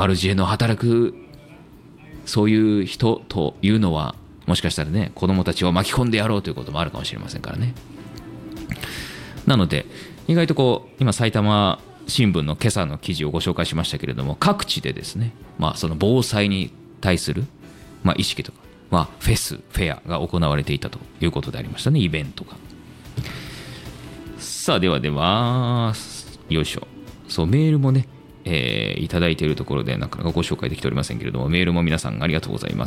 悪知恵の働くそういう人というのはもしかしたらね子供たちを巻き込んでやろうということもあるかもしれませんからね。なので意外とこう今埼玉新聞の今朝の記事をご紹介しましたけれども、各地でですね、その防災に対する、意識とか、フェアが行われていたということでありましたね。イベントが。さあではよいしょ。そうメールもね、いただいているところでなかなかご紹介できておりませんけれども、メールも皆さんありがとうございます。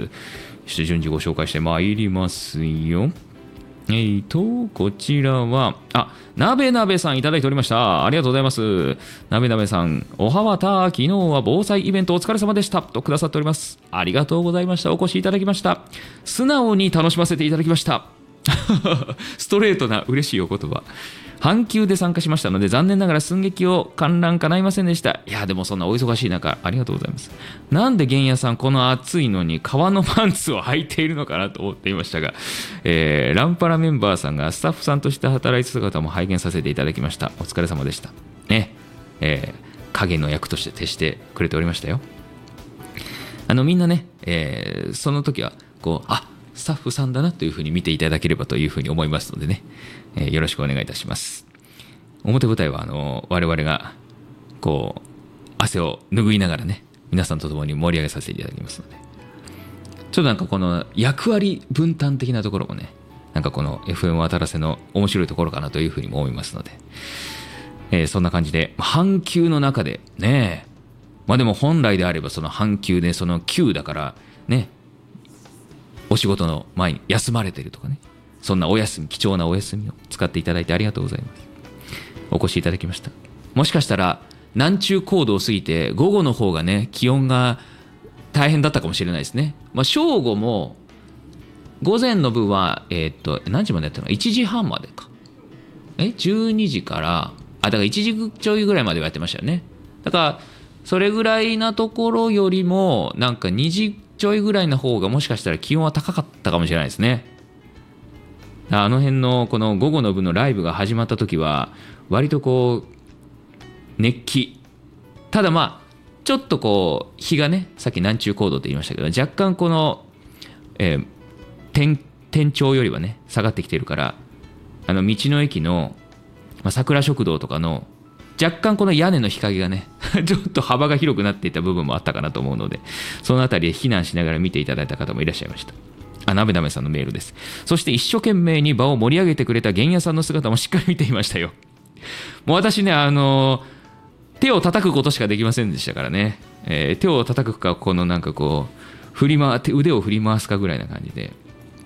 順次ご紹介してまいりますよ。こちらは、なべなべさんいただいておりました。ありがとうございます。なべなべさん、おはわた、昨日は防災イベントお疲れ様でした。とくださっております。ありがとうございました。お越しいただきました。素直に楽しませていただきました。ストレートな嬉しいお言葉。半休で参加しましたので残念ながら寸劇を観覧叶いませんでした。いやでもそんなお忙しい中ありがとうございます。なんで玄也さんこの暑いのに革のパンツを履いているのかなと思っていましたが、ランパラメンバーさんがスタッフさんとして働いて姿も拝見させていただきました。お疲れ様でしたね。影の役として徹してくれておりましたよ。みんなね、その時はこうスタッフさんだなというふうに見ていただければというふうに思いますのでね、よろしくお願いいたします。表舞台は我々がこう汗を拭いながらね皆さんと共に盛り上げさせていただきますので、ちょっとなんかこの役割分担的なところもねなんかこの FM 渡らせの面白いところかなというふうにも思いますので、そんな感じで半休の中でね、でも本来であればその半休でその休だからね、お仕事の前に休まれてるとかね、そんなお休み、貴重なお休みを使っていただいてありがとうございます。お越しいただきました。もしかしたら南中高度を過ぎて午後の方がね気温が大変だったかもしれないですね。正午も午前の部は何時までやったの？ 1 時半までか。12時からだから1時ちょいぐらいまではやってましたよね。だからそれぐらいなところよりもなんか2時ちょいぐらいの方がもしかしたら気温は高かったかもしれないですね。あの辺のこの午後の部のライブが始まった時は割とこう熱気、ただちょっとこう日がねさっき南中高度って言いましたけど若干この、天頂よりはね下がってきてるから、道の駅の、桜食堂とかの若干この屋根の日陰がねちょっと幅が広くなっていた部分もあったかなと思うので、そのあたりで避難しながら見ていただいた方もいらっしゃいました。なべなべさんのメールです。そして一生懸命に場を盛り上げてくれた玄也さんの姿もしっかり見ていましたよ。もう私ね手を叩くことしかできませんでしたからね、手を叩くかこのなんかこう振り回って腕を振り回すかぐらいな感じで、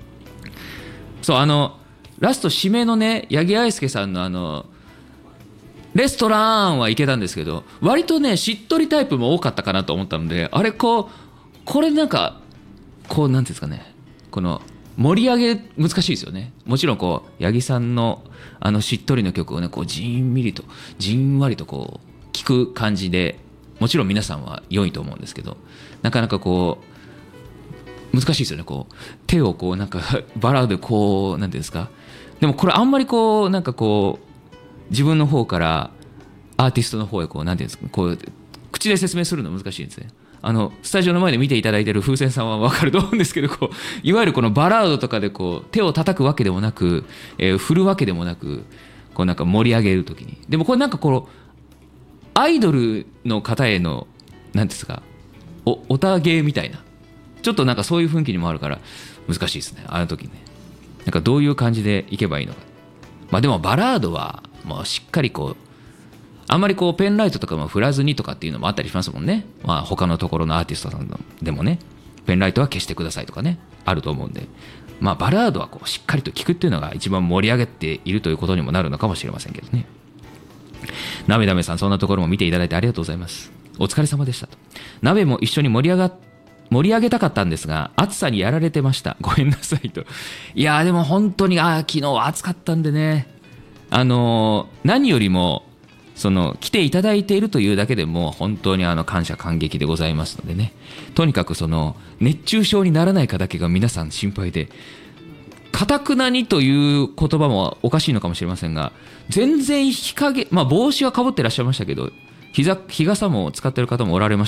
そうラスト締めのね八木愛介さんのレストランは行けたんですけど、割とねしっとりタイプも多かったかなと思ったので、これなんかこうなんていうんですかね、この盛り上げ難しいですよね。もちろんこう八木さんのしっとりの曲をねこうじんわりとこう聞く感じでもちろん皆さんは良いと思うんですけど、なかなかこう難しいですよね。こう手をこうなんかバラードでこうなんていうんですか、でもこれあんまりこうなんかこう自分の方からアーティストの方へこうなんていうんですか、こう口で説明するの難しいんですね。スタジオの前で見ていただいている風船さんは分かると思うんですけど、こういわゆるこのバラードとかでこう手を叩くわけでもなく、振るわけでもなく、こうなんか盛り上げるときに、でもこれなんかこのアイドルの方へのなんですかおたげみたいな、ちょっとなんかそういう雰囲気にもあるから難しいですね。あの時ねなんかどういう感じでいけばいいのか。でもバラードはもうしっかりこうあんまりこうペンライトとかも振らずにとかっていうのもあったりしますもんね。他のところのアーティストさんでもねペンライトは消してくださいとかねあると思うんで、バラードはこうしっかりと聴くっていうのが一番盛り上げているということにもなるのかもしれませんけどね。なべなべさんそんなところも見ていただいてありがとうございます。お疲れ様でしたと。鍋も一緒に盛り上げたかったんですが暑さにやられてました、ごめんなさいと。いやでも本当に昨日は暑かったんでね、何よりも来ていただいているというだけでも本当に感謝感激でございますのでね、とにかく熱中症にならないかだけが皆さん心配で、かたくなにという言葉もおかしいのかもしれませんが、全然日陰、帽子はかぶってらっしゃいましたけど日傘も使ってる方もおられました